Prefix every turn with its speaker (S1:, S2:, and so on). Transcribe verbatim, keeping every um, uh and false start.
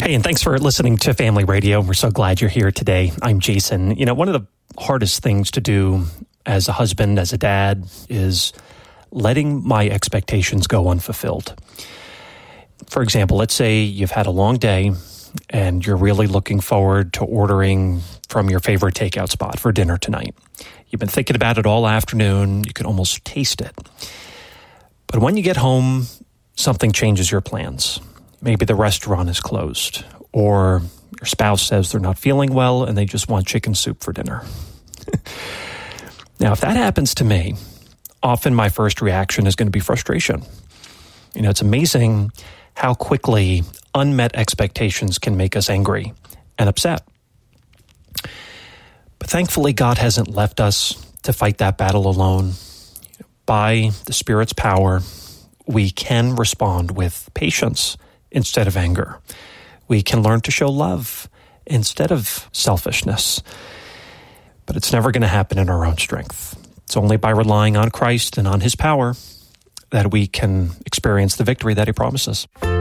S1: Hey, and thanks for listening to Family Radio. We're so glad you're here today. I'm Jason. You know, one of the hardest things to do as a husband, as a dad, is letting my expectations go unfulfilled. For example, let's say you've had a long day and you're really looking forward to ordering from your favorite takeout spot for dinner tonight. You've been thinking about it all afternoon. You can almost taste it. But when you get home, something changes your plans. Maybe the restaurant is closed, or your spouse says they're not feeling well and they just want chicken soup for dinner. Now, if that happens to me, often my first reaction is going to be frustration. You know, it's amazing how quickly unmet expectations can make us angry and upset. But thankfully, God hasn't left us to fight that battle alone. By the Spirit's power, we can respond with patience instead of anger. We can learn to show love instead of selfishness. But it's never going to happen in our own strength. It's only by relying on Christ and on His power that we can experience the victory that He promises.